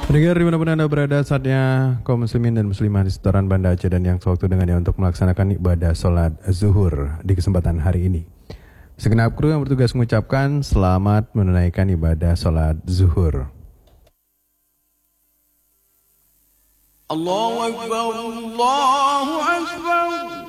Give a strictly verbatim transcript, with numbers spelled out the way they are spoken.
Pendengar dimanapun Anda berada, saatnya kaum muslimin dan muslimah di sekitaran Banda Aceh dan yang sewaktu dengannya untuk melaksanakan ibadah sholat zuhur di kesempatan hari ini. Segenap kru yang bertugas mengucapkan selamat menunaikan ibadah sholat zuhur. Allahu Akbar, Allahu Akbar.